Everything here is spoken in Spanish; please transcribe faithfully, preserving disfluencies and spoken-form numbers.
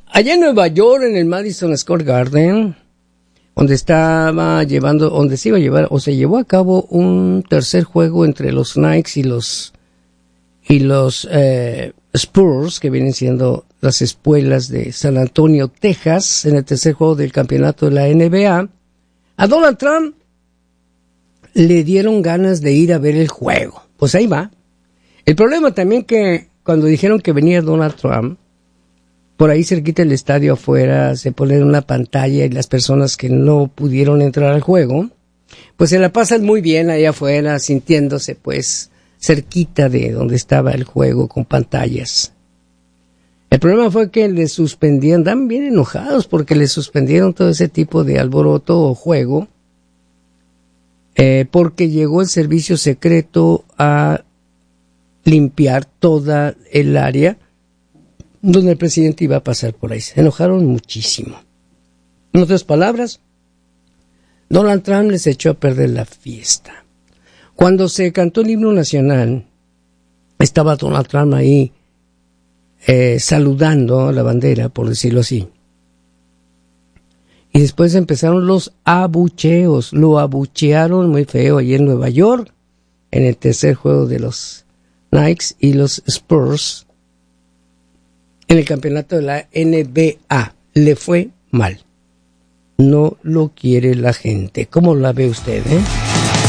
Allá en Nueva York, en el Madison Square Garden, donde estaba llevando, donde se iba a llevar, o se llevó a cabo un tercer juego entre los Knicks y los y los eh, Spurs, que vienen siendo las espuelas de San Antonio, Texas, en el tercer juego del campeonato de la N B A, a Donald Trump le dieron ganas de ir a ver el juego. Pues ahí va. El problema también que cuando dijeron que venía Donald Trump, por ahí cerquita del estadio afuera se pone una pantalla y las personas que no pudieron entrar al juego, pues se la pasan muy bien ahí afuera, sintiéndose pues cerquita de donde estaba el juego con pantallas. El problema fue que le suspendieron, andan bien enojados porque le suspendieron todo ese tipo de alboroto o juego, eh, porque llegó el servicio secreto a limpiar toda el área donde el presidente iba a pasar por ahí. Se enojaron muchísimo. En otras palabras, Donald Trump les echó a perder la fiesta. Cuando se cantó el himno nacional, estaba Donald Trump ahí eh, saludando la bandera, por decirlo así. Y después empezaron los abucheos. Lo abuchearon muy feo allí en Nueva York, en el tercer juego de los Knicks y los Spurs, en el campeonato de la N B A. Le fue mal. No lo quiere la gente. ¿Cómo la ve usted, eh?